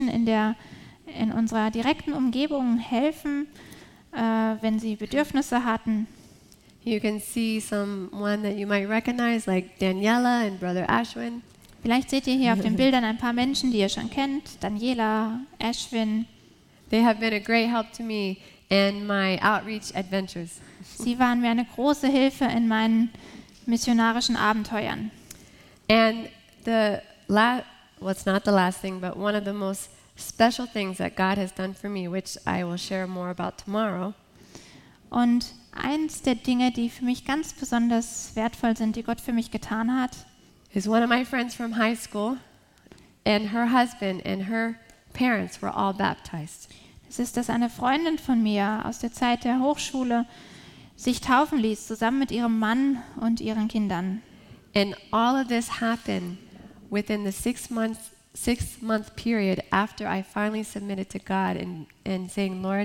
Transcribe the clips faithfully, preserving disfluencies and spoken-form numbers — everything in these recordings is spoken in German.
in der in unserer direkten Umgebung helfen, äh, wenn sie Bedürfnisse hatten. You can see someone that you might recognize, like Daniela and Brother Ashwin. Vielleicht seht ihr hier auf den Bildern ein paar Menschen, die ihr schon kennt. Daniela, Ashwin. They have been a great help to me in my outreach adventures. Sie waren mir eine große Hilfe in meinen missionarischen Abenteuern. And the la- well, it's not the last thing, but one of the most special things that God has done for me, which I will share more about tomorrow. Und eins der Dinge, die für mich ganz besonders wertvoll sind, die Gott für mich getan hat, is one of my friends from high school, and her husband and her parents were all baptized. es ist, dass eine Freundin von mir aus der Zeit der Hochschule sich taufen ließ, zusammen mit ihrem Mann und ihren Kindern. And all of this happened within the six months, six month period after I finally submitted to God and, and saying, Lord,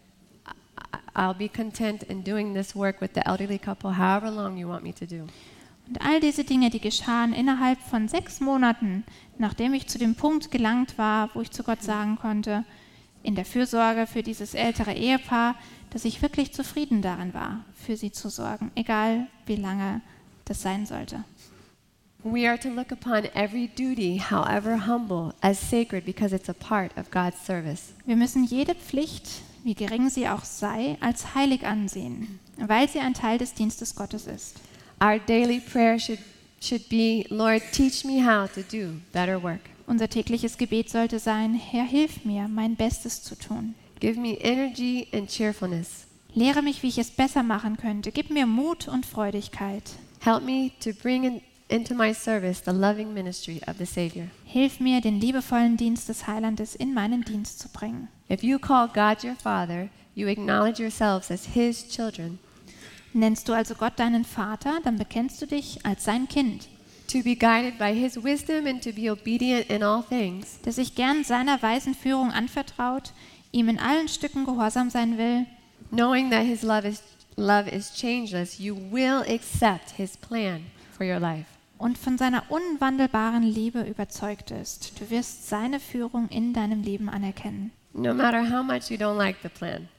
I- I'll be content in doing this work with the elderly couple, however long you want me to do. Und all diese Dinge, die geschahen innerhalb von sechs Monaten, nachdem ich zu dem Punkt gelangt war, wo ich zu Gott sagen konnte, in der Fürsorge für dieses ältere Ehepaar, dass ich wirklich zufrieden darin war, für sie zu sorgen, egal wie lange das sein sollte. We are to look upon every duty, however humble, as sacred because it's a part of God's service. Wir müssen jede Pflicht, wie gering sie auch sei, als heilig ansehen, weil sie ein Teil des Dienstes Gottes ist. Our daily prayer should, should be, Lord, teach me how to do better work. Unser tägliches Gebet sollte sein, Herr, hilf mir, mein Bestes zu tun. Give me energy and cheerfulness. Lehre mich, wie ich es besser machen könnte. Gib mir Mut und Freudigkeit. Help me to bring in, into my service the loving ministry of the Savior. Hilf mir, den liebevollen Dienst des Heilandes in meinen Dienst zu bringen. If you call God your Father, you acknowledge yourselves as His children. Nennst du also Gott deinen Vater, dann bekennst du dich als sein Kind, To be guided by His wisdom and to be obedient in all things. das sich gern seiner weisen Führung anvertraut, ihm in allen Stücken gehorsam sein will, Knowing that His love is, love is changeless, you will accept His plan for your life. und von seiner unwandelbaren Liebe überzeugt ist. Du wirst seine Führung in deinem Leben anerkennen. No matter how much you don't like the plan.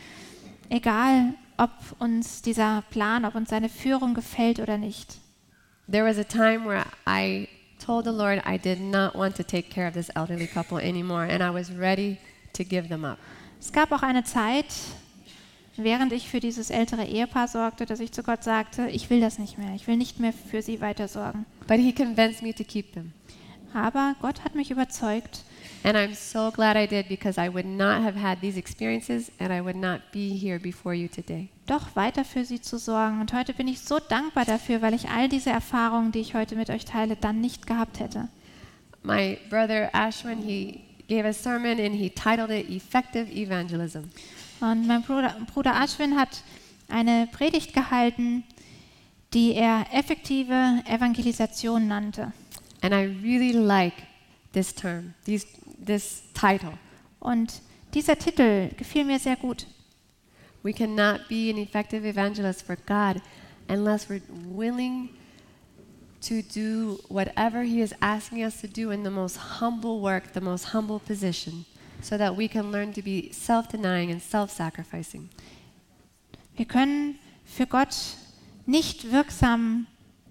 Egal, ob uns dieser Plan, ob uns seine Führung gefällt oder nicht. There was a time where I told the Lord I did not want to take care of this elderly couple anymore, and I was ready to give them up. Es gab auch eine Zeit, während ich für dieses ältere Ehepaar sorgte, dass ich zu Gott sagte, ich will das nicht mehr, ich will nicht mehr für sie weiter sorgen. But He convinced me to keep them. Aber Gott hat mich überzeugt, And I'm so glad I did because I would not have had these experiences and I would not be here before you today. doch weiter für sie zu sorgen. Und heute bin ich so dankbar dafür, weil ich all diese Erfahrungen, die ich heute mit euch teile, dann nicht gehabt hätte. My brother Ashwin, he gave a sermon and he titled it Effective Evangelism. Und mein Bruder, Bruder Ashwin hat eine Predigt gehalten, die er effektive Evangelisation nannte. And I really like this term, these, this title. Und dieser Titel gefiel mir sehr gut. We cannot be an effective evangelist for God unless we're willing to do whatever He is asking us to do in the most humble work, the most humble position, so that we can learn to be self-denying and self-sacrificing. Wir können für Gott nicht wirksam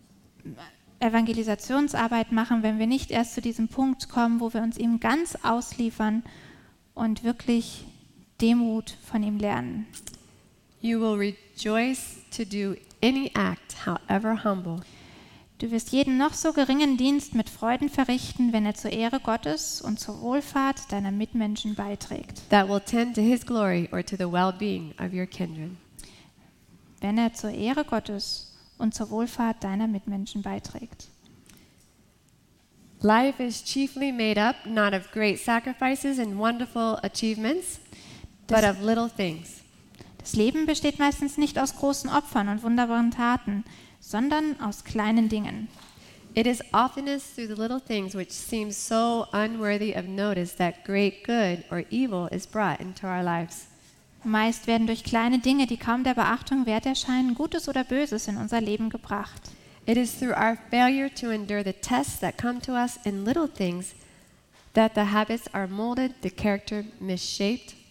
Evangelisationsarbeit machen, wenn wir nicht erst zu diesem Punkt kommen, wo wir uns ihm ganz ausliefern und wirklich Demut von ihm lernen. You will rejoice to do any act, however humble, Du wirst jeden noch so geringen Dienst mit Freuden verrichten, wenn er zur Ehre Gottes und zur Wohlfahrt deiner Mitmenschen beiträgt. that will tend to His glory or to the well-being of your kindred. Wenn er zur Ehre Gottes und zur Wohlfahrt deiner Mitmenschen beiträgt. Life is chiefly made up not of great sacrifices and wonderful achievements, but of little things. Das Leben besteht meistens nicht aus großen Opfern und wunderbaren Taten, sondern aus kleinen Dingen. It is oftenest through the little things which seem so unworthy of notice that great good or evil is brought into our lives. Meist werden durch kleine Dinge, die kaum der Beachtung wert erscheinen, Gutes oder Böses in unser Leben gebracht. It is through our failure to endure the tests that come to us in little things that the habits are molded, the character misshaped,